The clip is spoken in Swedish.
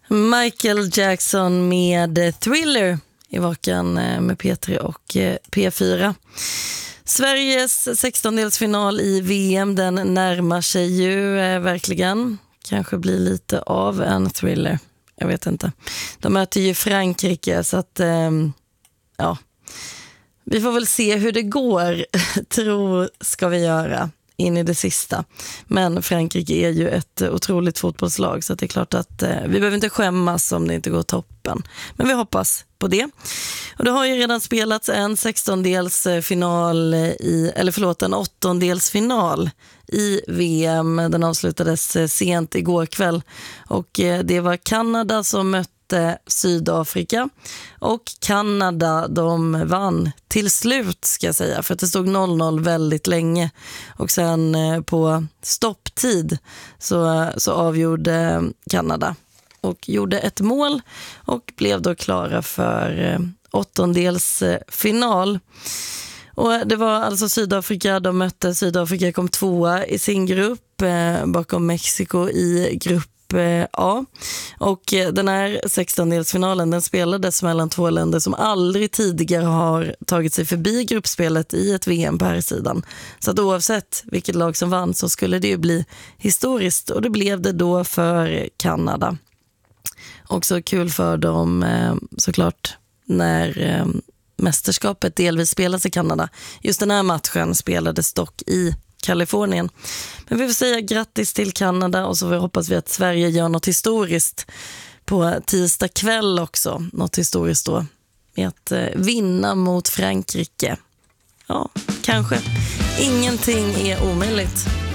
Michael Jackson med Thriller i vakan med P3 och P4. Sveriges 16-delsfinal i VM, den närmar sig ju verkligen. Kanske blir lite av en thriller. Jag vet inte. De möter ju Frankrike så att ja, vi får väl se hur det går. Ska vi göra in i det sista. Men Frankrike är ju ett otroligt fotbollslag så att det är klart att vi behöver inte skämmas om det inte går toppen. Men vi hoppas på det. Och det har ju redan spelats en 16-delsfinal en 8-delsfinal i VM. Den avslutades sent igår kväll och det var Kanada som mötte Sydafrika och Kanada, de vann till slut ska jag säga, för att det stod 0-0 väldigt länge och sen på stopptid så avgjorde Kanada och gjorde ett mål och blev då klara för 8-delsfinal. Och det var alltså Sydafrika, de mötte Sydafrika, kom tvåa i sin grupp bakom Mexiko i grupp A. Och den här 16-delsfinalen den spelades mellan två länder som aldrig tidigare har tagit sig förbi gruppspelet i ett VM på här sidan. Så att oavsett vilket lag som vann så skulle det ju bli historiskt och det blev det då för Kanada. Också kul för dem såklart när mästerskapet delvis spelas i Kanada. Just den här matchen spelades dock i Kalifornien. Men vi får säga grattis till Kanada och så hoppas vi att Sverige gör något historiskt på tisdag kväll också. Något historiskt då med att vinna mot Frankrike. Ja, kanske. Ingenting är omöjligt.